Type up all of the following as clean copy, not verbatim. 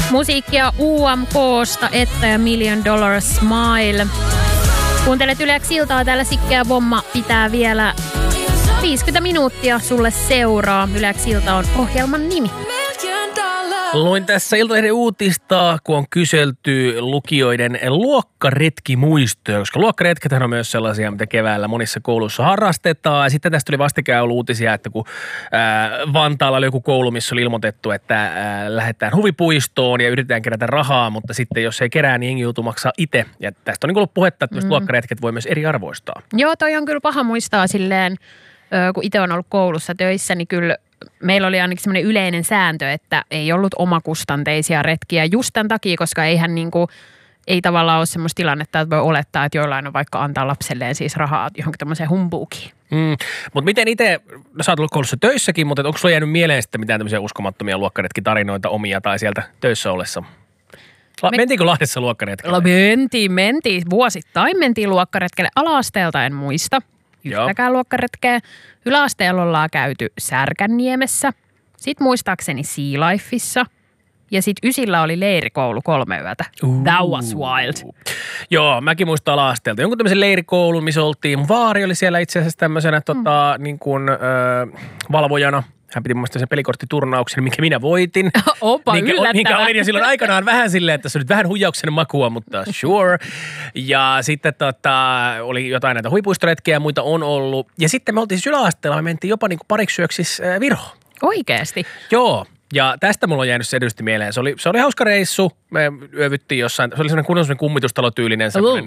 Musiikkia UMK:sta, Etta ja $1 Million Smile. Kuuntelet Yle X iltaa, täällä Sikkeä Bomma pitää vielä 50 minuuttia sulle seuraa. Yle X ilta on ohjelman nimi. Luin tässä Iltalehden uutista, kun on kyselty lukijoiden luokkaretkimuistoja, koska luokkaretkethän on myös sellaisia, mitä keväällä monissa kouluissa harrastetaan. Ja sitten tästä tuli vastikään ollut uutisia, että kun Vantaalla oli joku koulu, missä oli ilmoitettu, että lähdetään huvipuistoon ja yritetään kerätä rahaa, mutta sitten jos ei kerää, niin jengi joutuu maksaa itse. Ja tästä on niin ollut puhetta, että luokkaretket voi myös eriarvoistaa. Joo, toi on kyllä paha muistaa silleen, kun itse on ollut koulussa töissä, niin kyllä meillä oli ainakin semmoinen yleinen sääntö, että ei ollut omakustanteisia retkiä just tämän takia, koska eihän ei tavallaan ole semmoista tilannetta, että voi olettaa, että joillain on vaikka antaa lapselleen siis rahaa johonkin tämmöiseen humbuukiin. Mutta miten itse, sä oot ollut koulussa töissäkin, mutta onko sulla jäänyt mieleen sitten mitään tämmöisiä uskomattomia luokkaretkitarinoita omia tai sieltä töissä ollessa? Mentiinkö Lahdessa luokkaretkelle? Mentiin. Vuosittain mentiin luokkaretkelle. Ala-asteelta en muista yhtäkään luokkaretkeä. Yläasteella ollaan käyty Särkänniemessä. Sitten muistaakseni Sea Lifeissa. Ja sitten ysillä oli leirikoulu 3 yötä. That was wild. Joo, mäkin muistan ala-asteelta. Jonkun tämmöisen leirikoulun, missä oltiin. Mun vaari oli siellä itse asiassa tämmöisenä valvojana. Hän piti mun mielestä sen pelikorttiturnauksen, minkä minä voitin. Opa, minkä olin ja silloin aikanaan vähän silleen, että se on nyt vähän huijauksen makua, mutta sure. Ja sitten oli jotain näitä huipuistoretkiä ja muita on ollut. Ja sitten me oltiin siis yläasteella, me mentiin jopa niinku pariksi yöksi Viroon. Oikeesti? Joo. Ja tästä mulla on jäänyt se edusti mieleen. Se oli hauska reissu. Me yövyttiin jossain, se oli semmoinen kunnon kummitustalotyylinen semmoinen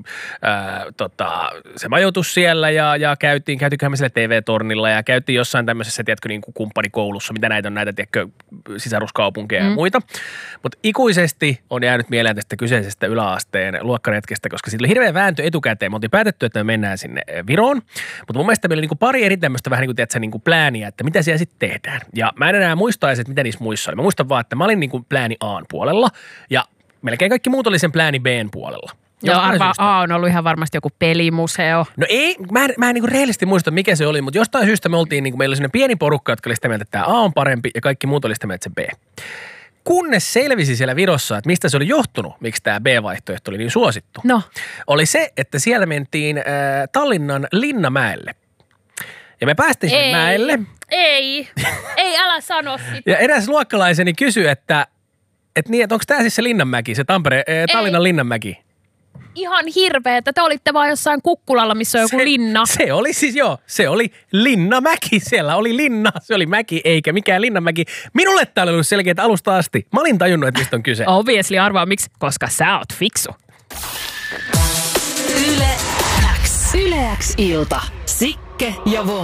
se majoitus siellä ja käytiinköhän me siellä TV-tornilla ja käytiin jossain tämmöisessä, tiedätkö, niin kuin kumppanikoulussa, mitä näitä on näitä, tiedätkö, sisaruskaupunkeja ja muita. Mutta ikuisesti on jäänyt mieleen tästä kyseisestä yläasteen luokkaretkestä, koska siitä oli hirveä vääntö etukäteen. Me oltiin päätetty, että me mennään sinne Viroon, mutta mun mielestä meillä oli pari eri tämmöistä vähän niin kuin, tiedätkö, niin kuin plääniä, että mitä siellä sitten tehdään. Ja mä en enää muistaisi, että mitä niissä muissa oli. Mä muistan vaan, että mä olin niin kuin plääni A:n puolella ja melkein kaikki muut oli sen plääni B:n puolella. Joo, arvaa A on ollut ihan varmasti joku pelimuseo. No ei, mä en niin kuin rehellisesti muista, mikä se oli, mutta jostain syystä me oltiin, niin kuin meillä oli sellainen pieni porukka, jotka oli sitä mieltä, että tämä A on parempi ja kaikki muut oli sitä mieltä, että se B. Kunnes selvisi siellä Virossa, että mistä se oli johtunut, miksi tämä B-vaihtoehto oli niin suosittu. No. Oli se, että siellä mentiin Tallinnan Linnamäelle. Ja me päästiin sinne mäelle. Ei, älä sano sitä. Ja eräs luokkalaiseni kysyi, että onko tämä siis se Linnanmäki, se Tallinnan Linnanmäki? Ihan hirveetä. Te olitte vaan jossain Kukkulalla, missä on joku linna. Se oli siis se oli Linnamäki. Siellä oli linna, se oli mäki eikä mikään Linnanmäki. Minulle tämä oli ollut selkeä alusta asti. Mä olin tajunnut, että mistä on kyse. Obviously, arvaa miksi, koska sä oot fiksu. Yle X ilta. Sikke ja